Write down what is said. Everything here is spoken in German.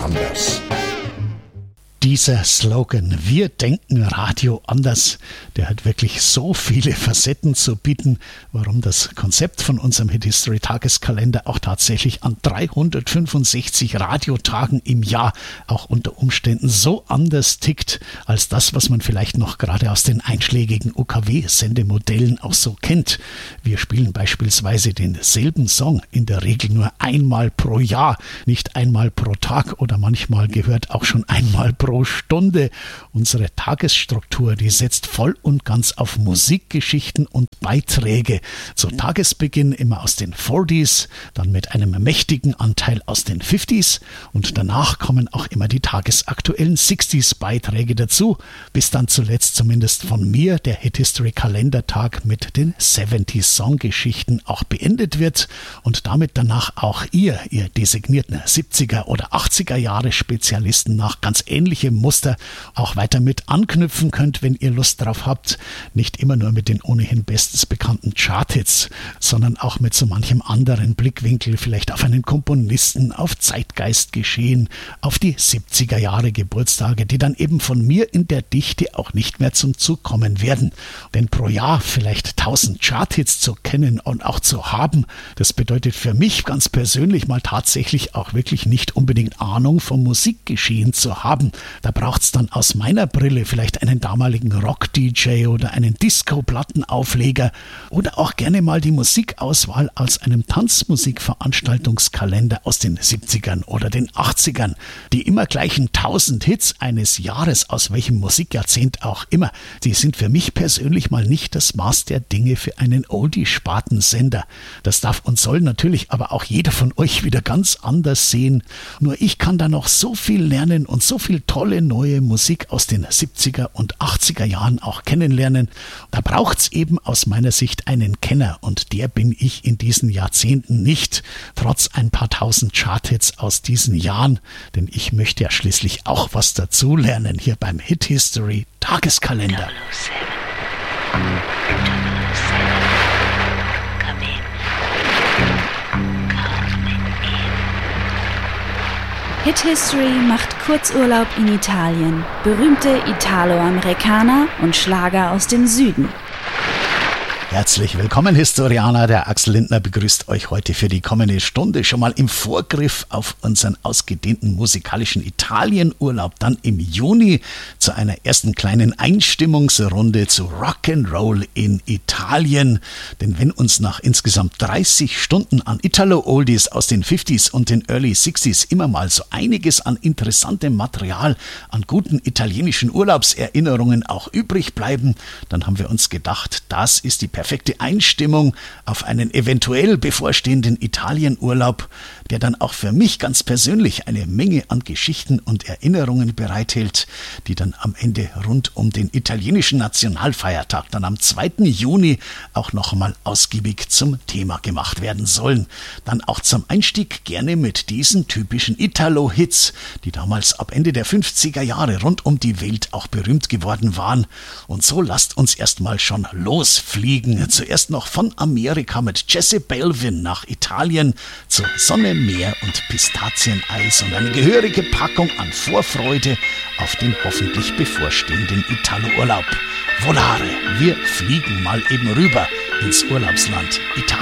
anders. Dieser Slogan, wir denken Radio anders, der hat wirklich so viele Facetten zu bieten, warum das Konzept von unserem Hit History Tageskalender auch tatsächlich an 365 Radiotagen im Jahr auch unter Umständen so anders tickt, als das, was man vielleicht noch gerade aus den einschlägigen UKW-Sendemodellen auch so kennt. Wir spielen beispielsweise denselben Song in der Regel nur einmal pro Jahr, nicht einmal pro Tag oder manchmal gehört auch schon einmal pro Stunde. Unsere Tagesstruktur, die setzt voll und ganz auf Musikgeschichten und Beiträge. Zu Tagesbeginn immer aus den 40s, dann mit einem mächtigen Anteil aus den 50s und danach kommen auch immer die tagesaktuellen 60s Beiträge dazu, bis dann zuletzt zumindest von mir der Hit History Kalendertag mit den 70s Songgeschichten auch beendet wird und damit danach auch ihr designierten 70er oder 80er Jahre Spezialisten nach ganz ähnlichem Muster auch weiter mit anknüpfen könnt, wenn ihr Lust drauf habt. Nicht immer nur mit den ohnehin bestens bekannten Charthits, sondern auch mit so manchem anderen Blickwinkel, vielleicht auf einen Komponisten, auf Zeitgeistgeschehen, auf die 70er Jahre Geburtstage, die dann eben von mir in der Dichte auch nicht mehr zum Zug kommen werden. Denn pro Jahr vielleicht 1000 Charthits zu kennen und auch zu haben, das bedeutet für mich ganz persönlich mal tatsächlich auch wirklich nicht unbedingt Ahnung vom Musikgeschehen zu haben. Da braucht es dann aus meiner Brille vielleicht einen damaligen Rock-DJ oder einen Disco-Plattenaufleger oder auch gerne mal die Musikauswahl aus einem Tanzmusikveranstaltungskalender aus den 70ern oder den 80ern. Die immer gleichen 1000 Hits eines Jahres, aus welchem Musikjahrzehnt auch immer, die sind für mich persönlich mal nicht das Maß der Dinge für einen Oldie-Spartensender. Das darf und soll natürlich aber auch jeder von euch wieder ganz anders sehen. Nur ich kann da noch so viel lernen und so viel tolle neue Musik aus den 70er und 80er Jahren auch kennenlernen. Da braucht's eben aus meiner Sicht einen Kenner und der bin ich in diesen Jahrzehnten nicht, trotz ein paar tausend Charthits aus diesen Jahren, denn ich möchte ja schließlich auch was dazu lernen hier beim Hit History Tageskalender. 007. Come in. Hit History macht Kurzurlaub in Italien, berühmte Italo-Amerikaner und Schlager aus dem Süden. Herzlich willkommen, Historianer. Der Axel Lindner begrüßt euch heute für die kommende Stunde schon mal im Vorgriff auf unseren ausgedehnten musikalischen Italienurlaub dann im Juni zu einer ersten kleinen Einstimmungsrunde zu Rock'n'Roll in Italien. Denn wenn uns nach insgesamt 30 Stunden an Italo-Oldies aus den 50s und den Early 60s immer mal so einiges an interessantem Material, an guten italienischen Urlaubserinnerungen auch übrig bleiben, dann haben wir uns gedacht, das ist die perfekte Einstimmung auf einen eventuell bevorstehenden Italienurlaub, der dann auch für mich ganz persönlich eine Menge an Geschichten und Erinnerungen bereithält, die dann am Ende rund um den italienischen Nationalfeiertag dann am 2. Juni auch nochmal ausgiebig zum Thema gemacht werden sollen. Dann auch zum Einstieg gerne mit diesen typischen Italo-Hits, die damals ab Ende der 50er Jahre rund um die Welt auch berühmt geworden waren. Und so lasst uns erstmal schon losfliegen. Zuerst noch von Amerika mit Jesse Belvin nach Italien zu Sonne, Meer und Pistazieneis und eine gehörige Packung an Vorfreude auf den hoffentlich bevorstehenden Italo-Urlaub. Volare, wir fliegen mal eben rüber ins Urlaubsland Italien.